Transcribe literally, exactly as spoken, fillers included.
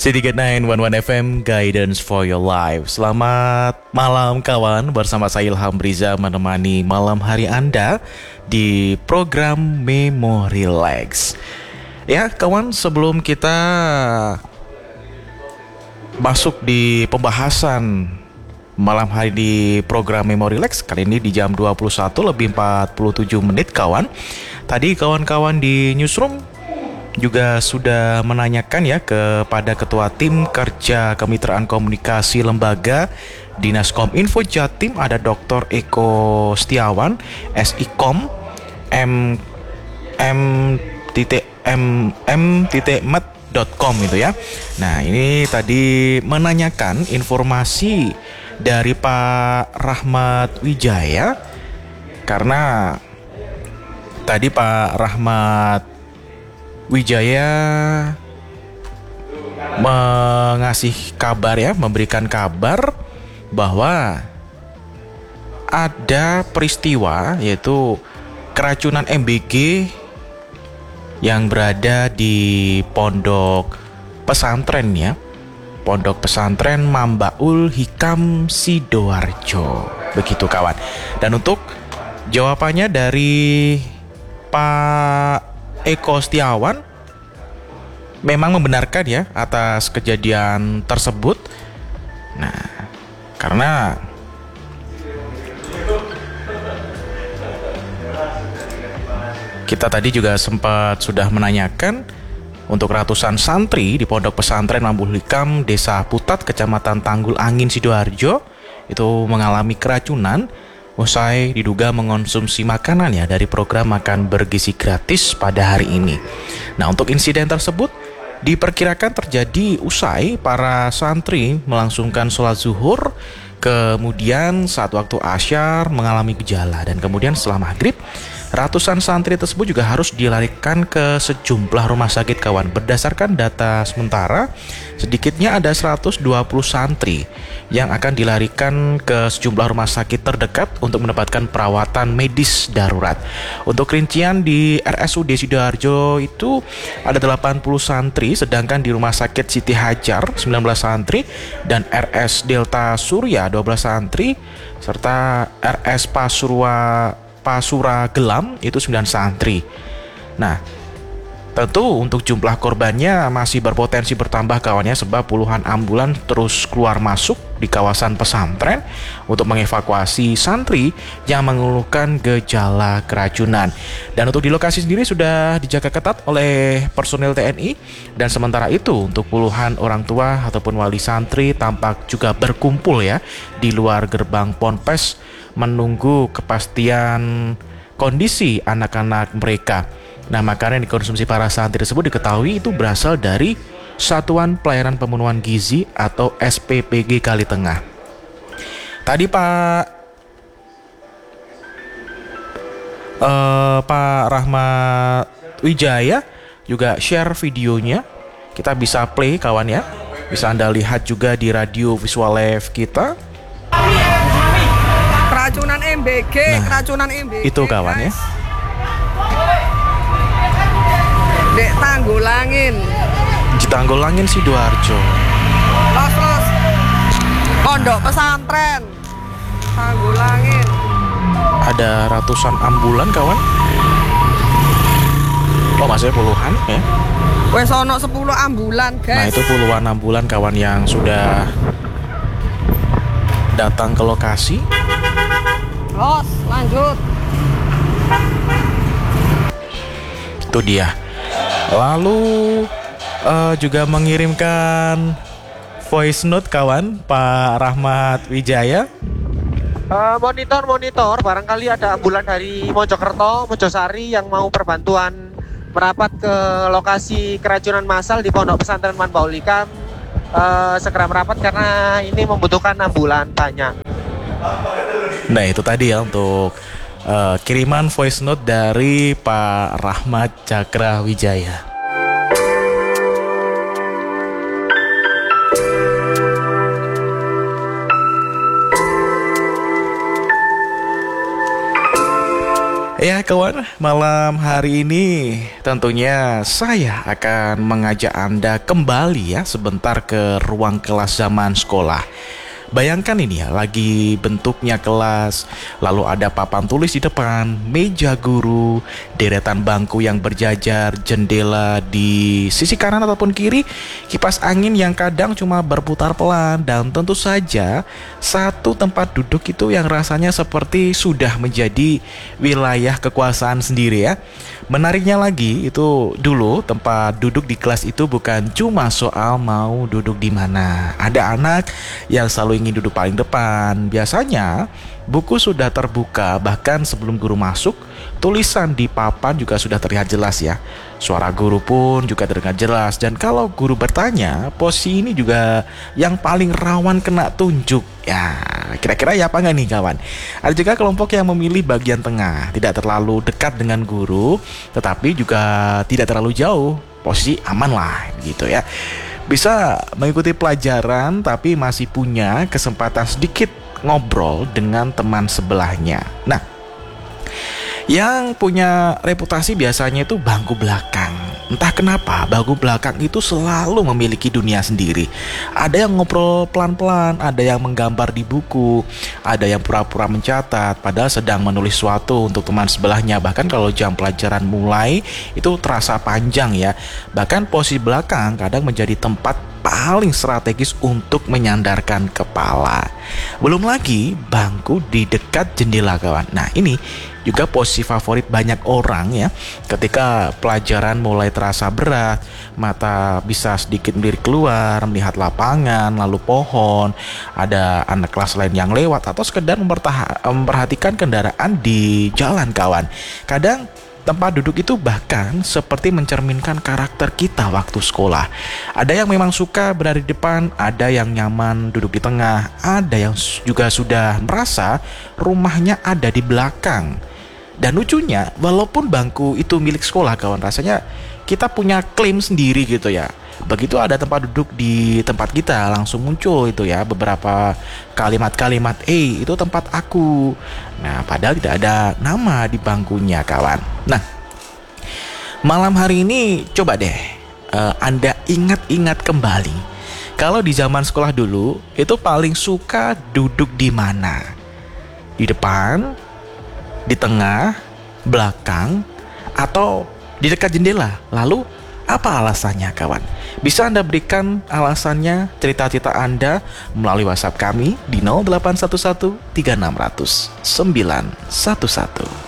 City Get sembilan satu satu F M, Guidance for Your Life. Selamat malam kawan, bersama saya Ilham Riza menemani malam hari Anda di program Memory Relax. Ya kawan, sebelum kita masuk di pembahasan malam hari di program Memory Relax, kali ini di jam dua puluh satu lebih empat puluh tujuh menit kawan. Tadi kawan-kawan di Newsroom juga sudah menanyakan ya kepada Ketua Tim Kerja Kemitraan Komunikasi Lembaga Dinas Kominfo Jatim, ada Doktor Eko Setiawan, S I Kom, M M titik M M titik met dot com itu ya. Nah, ini tadi menanyakan informasi dari Pak Rahmat Wijaya, karena tadi Pak Rahmat Wijaya mengasih kabar ya, memberikan kabar bahwa ada peristiwa yaitu keracunan M B G yang berada di pondok pesantren ya, Pondok Pesantren Mambaul Hikam Sidoarjo. Begitu kawan. Dan untuk jawabannya dari Pak Eko Setiawan, memang membenarkan ya atas kejadian tersebut. Nah, karena kita tadi juga sempat sudah menanyakan untuk ratusan santri di Pondok Pesantren Mambaul Hikam, Desa Putat, Kecamatan Tanggul Angin, Sidoarjo, itu mengalami keracunan usai diduga mengonsumsi makanan ya dari program makan bergizi gratis pada hari ini. Nah, untuk insiden tersebut diperkirakan terjadi usai para santri melangsungkan sholat zuhur, kemudian saat waktu asyar mengalami gejala, dan kemudian setelah maghrib ratusan santri tersebut juga harus dilarikan ke sejumlah rumah sakit kawan. Berdasarkan data sementara, sedikitnya ada seratus dua puluh santri yang akan dilarikan ke sejumlah rumah sakit terdekat untuk mendapatkan perawatan medis darurat. Untuk rincian di R S U D Sidoarjo itu ada delapan puluh santri, sedangkan di Rumah Sakit Siti Hajar sembilan belas santri, dan R S Delta Surya dua belas santri, serta R S Pasurwa Pasura Gelam itu sembilan santri. Nah, tentu untuk jumlah korbannya masih berpotensi bertambah kawannya, sebab puluhan ambulan terus keluar masuk di kawasan pesantren untuk mengevakuasi santri yang mengeluhkan gejala keracunan. Dan untuk di lokasi sendiri sudah dijaga ketat oleh personil T N I, dan sementara itu untuk puluhan orang tua ataupun wali santri tampak juga berkumpul ya di luar gerbang Ponpes menunggu kepastian kondisi anak-anak mereka. Nah, makanan yang dikonsumsi para santri tersebut diketahui itu berasal dari Satuan Pelayanan Pemenuhan Gizi atau S P P G Kali Tengah. Tadi Pak uh, Pak Rahmat Wijaya juga share videonya. Kita bisa play kawan ya. Bisa Anda lihat juga di radio visual live kita. Keracunan M B G, nah, keracunan M B G itu kawan guys. Ya. Dek Tanggulangin. Di Tanggulangin Sidoarjo. Los los. Pondok Pesantren Tanggulangin. Ada ratusan ambulan kawan. Oh, masih puluhan ya. Wes ono sepuluh ambulan, guys. Nah, itu puluhan ambulan kawan yang sudah datang ke lokasi. Los, lanjut. Itu dia. Lalu uh, juga mengirimkan voice note kawan, Pak Rahmat Wijaya. Uh, monitor monitor barangkali ada ambulan dari Mojokerto, Mojosari yang mau perbantuan merapat ke lokasi keracunan massal di Pondok Pesantren Mambaul Hikam. Uh, segera merapat karena ini membutuhkan ambulan banyak. Nah, itu tadi ya untuk uh, kiriman voice note dari Pak Rahmat Cakra Wijaya. Ya kawan, malam hari ini tentunya saya akan mengajak Anda kembali ya sebentar ke ruang kelas zaman sekolah. Bayangkan ini ya, lagi bentuknya kelas, lalu ada papan tulis di depan, meja guru, deretan bangku yang berjajar, jendela di sisi kanan ataupun kiri, kipas angin yang kadang cuma berputar pelan, dan tentu saja satu tempat duduk itu yang rasanya seperti sudah menjadi wilayah kekuasaan sendiri ya. Menariknya lagi, itu dulu tempat duduk di kelas itu bukan cuma soal mau duduk di mana. Ada anak yang selalu ingin duduk paling depan. Biasanya buku sudah terbuka, bahkan sebelum guru masuk, tulisan di papan juga sudah terlihat jelas ya. Suara guru pun juga terdengar jelas. Dan kalau guru bertanya, posisi ini juga yang paling rawan kena tunjuk. Ya, kira-kira ya apa nggak nih kawan? Ada juga kelompok yang memilih bagian tengah, tidak terlalu dekat dengan guru, tetapi juga tidak terlalu jauh. Posisi aman lah gitu ya. Bisa mengikuti pelajaran tapi masih punya kesempatan sedikit ngobrol dengan teman sebelahnya. Nah, yang punya reputasi biasanya itu bangku belakang. Entah kenapa bangku belakang itu selalu memiliki dunia sendiri. Ada yang ngobrol pelan-pelan, ada yang menggambar di buku, ada yang pura-pura mencatat padahal sedang menulis sesuatu untuk teman sebelahnya. Bahkan kalau jam pelajaran mulai itu terasa panjang ya. Bahkan posisi belakang kadang menjadi tempat paling strategis untuk menyandarkan kepala. Belum lagi bangku di dekat jendela kawan. Nah ini juga posisi favorit banyak orang ya. Ketika pelajaran mulai terasa berat, mata bisa sedikit melirik keluar, melihat lapangan, lalu pohon, ada anak kelas lain yang lewat, atau sekedar memperhatikan kendaraan di jalan kawan. Kadang tempat duduk itu bahkan seperti mencerminkan karakter kita waktu sekolah. Ada yang memang suka berada di depan, ada yang nyaman duduk di tengah, ada yang juga sudah merasa rumahnya ada di belakang. Dan lucunya, walaupun bangku itu milik sekolah kawan, rasanya kita punya klaim sendiri gitu ya. Begitu ada tempat duduk di tempat kita, langsung muncul itu ya beberapa kalimat-kalimat, eh itu tempat aku. Nah padahal tidak ada nama di bangkunya kawan. Nah malam hari ini coba deh uh, Anda ingat-ingat kembali, kalau di zaman sekolah dulu itu paling suka duduk di mana? Di depan, di tengah, belakang, atau di dekat jendela? Lalu apa alasannya kawan? Bisa Anda berikan alasannya, cerita-cerita Anda melalui WhatsApp kami di nol delapan satu satu tiga enam nol nol sembilan satu satu.